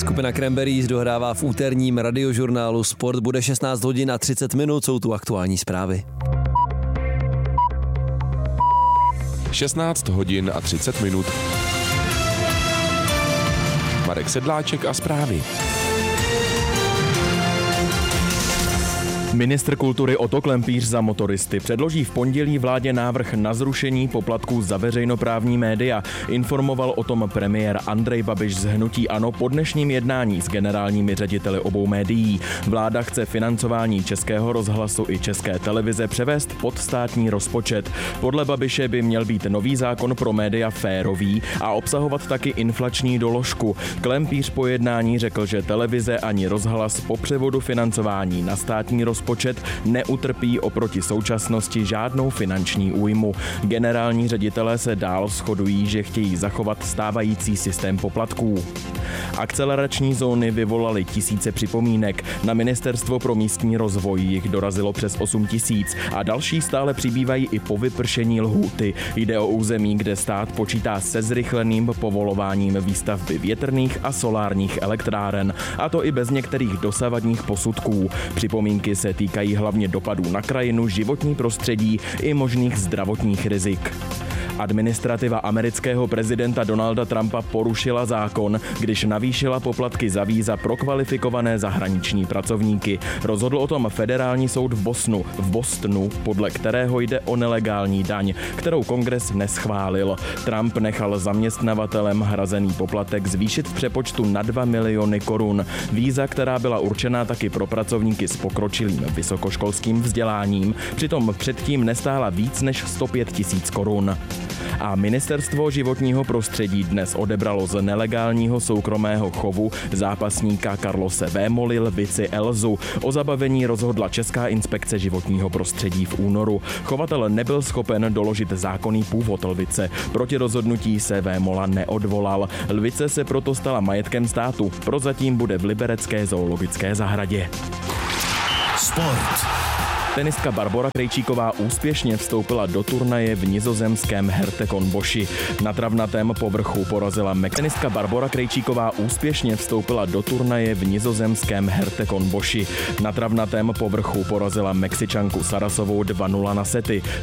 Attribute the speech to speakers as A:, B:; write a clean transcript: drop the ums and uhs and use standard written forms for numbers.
A: Skupina Cranberries dohrává v úterním radiožurnálu Sport. Bude 16 hodin a 30 minut, jsou tu aktuální zprávy.
B: 16 hodin a 30 minut. Marek Sedláček a zprávy.
C: Ministr kultury Otto Klempíř za motoristy předloží v pondělí vládě návrh na zrušení poplatků za veřejnoprávní média. Informoval o tom premiér Andrej Babiš z hnutí ANO po dnešním jednání s generálními řediteli obou médií. Vláda chce financování Českého rozhlasu i České televize převést pod státní rozpočet. Podle Babiše by měl být nový zákon pro média férový a obsahovat taky inflační doložku. Klempíř po jednání řekl, že televize ani rozhlas po převodu financování na státní rozpočet neutrpí oproti současnosti žádnou finanční újmu. Generální ředitelé se dál shodují, že chtějí zachovat stávající systém poplatků. Akcelerační zóny vyvolaly tisíce připomínek. Na Ministerstvo pro místní rozvoj jich dorazilo přes 8 000 a další stále přibývají i po vypršení lhůty. Jde o území, kde stát počítá se zrychleným povolováním výstavby větrných a solárních elektráren, a to i bez některých dosavadních posudků. Připomínky se týkají hlavně dopadů na krajinu, životní prostředí i možných zdravotních rizik. Administrativa amerického prezidenta Donalda Trumpa porušila zákon, když navýšila poplatky za víza pro kvalifikované zahraniční pracovníky. Rozhodl o tom federální soud v Bostonu, podle kterého jde o nelegální daň, kterou kongres neschválil. Trump nechal zaměstnavatelem hrazený poplatek zvýšit v přepočtu na 2 miliony korun. Víza, která byla určená taky pro pracovníky s pokročilým vysokoškolským vzděláním, přitom předtím nestála víc než 105 000 korun. A Ministerstvo životního prostředí dnes odebralo z nelegálního soukromého chovu zápasníka Carlose Vémoly lvici Elzu. O zabavení rozhodla Česká inspekce životního prostředí v únoru. Chovatel nebyl schopen doložit zákonný původ lvice. Proti rozhodnutí se Vémola neodvolal. Lvice se proto stala majetkem státu. Prozatím bude v liberecké zoologické zahradě.
D: Sport.
C: Tenistka Barbora Krejčíková úspěšně vstoupila do turnaje v nizozemském Hertekon-Boši. Na travnatém povrchu porazila tenistka Barbora Krejčíková úspěšně vstoupila do turnaje v nizozemském Hertekon-Boši. Na travnatém povrchu porazila Mexičanku Sarasovou 2-0 na sety.